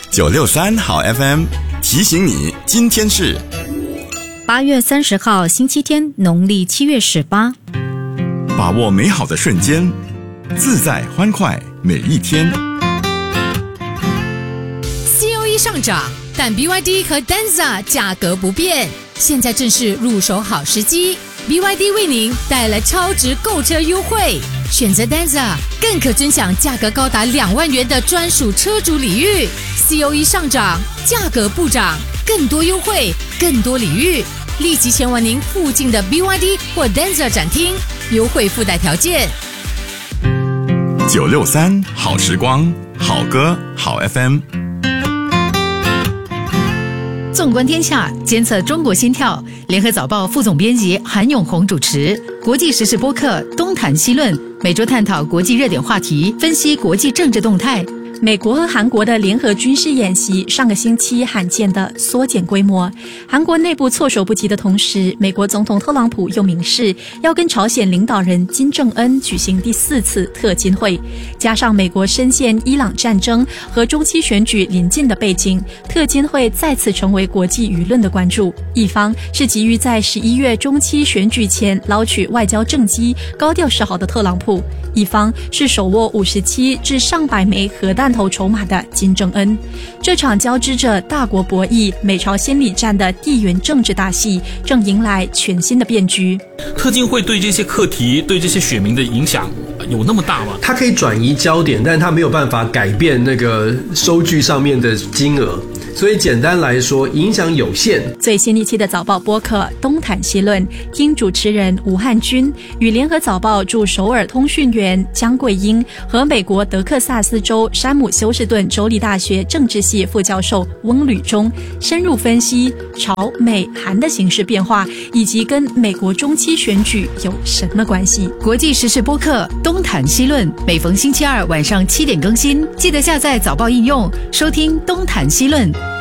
963好 FM 提醒你，今天是 8月30号星期天，农历7月18。 把握美好的瞬间，自在欢快每一天。 COE 上涨，但 BYD 和 Denza 价格不变，现在正是入手好时机。BYD 为您带来超值购车优惠，选择 Denza 更可尊享价格高达2万元的专属车主礼遇。COE 上涨，价格不涨，更多优惠，更多礼遇，立即前往您附近的 BYD 或 Denza 展厅，优惠附带条件。 963好时光，好歌好 FM。 纵观天下，监测中国心跳。联合早报副总编辑韩永红主持。国际时事播客东谈西论，每周探讨国际热点话题，分析国际政治动态。 美国和韩国的联合军事演习上个星期罕见地缩减规模。韩国内部措手不及的同时，美国总统特朗普又明示要跟朝鲜领导人金正恩举行第4次特金会。加上美国深陷伊朗战争和中期选举临近的背景，特金会再次成为国际舆论的关注。一方是急于在11月中期选举前捞取外交政绩、高调示好的特朗普，一方是手握57至上百枚核弹头筹码的金正恩。这场交织着大国博弈、美朝先礼战的地缘政治大戏正迎来全新的变局。 特金会对这些课题、对这些选民的影响有那么大吗？ 它可以转移焦点，但它没有办法改变那个收据上面的金额，所以简单来说，影响有限。 最新一期的早报播客东谈西论，听主持人吴汉君与联合早报驻首尔通讯员江桂英和美国德克萨斯州山姆休士顿州立大学政治系副教授翁履中深入分析朝美韩的形势变化，以及跟美国中期选举有什么关系。 国际时事播客东谈西论，每逢星期二晚上7点更新，记得下载早报应用收听东谈西论。